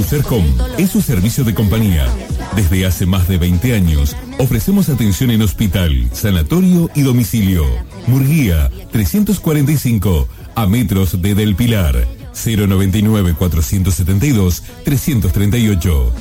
Sercom es su servicio de compañía. Desde hace más de 20 años, ofrecemos atención en hospital, sanatorio y domicilio. Murguía, 345, a metros de Del Pilar. 099-472-338.